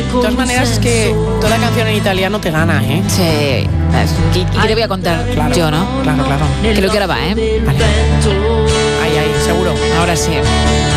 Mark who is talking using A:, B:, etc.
A: todas maneras, es que toda canción en italiano te gana, ¿eh?
B: Sí. ¿Y qué te voy a contar?
A: Claro,
B: Yo, ¿no?
A: Claro.
B: Creo que ahora va, ¿eh?
A: Vale. Ahí, seguro.
B: Ahora sí.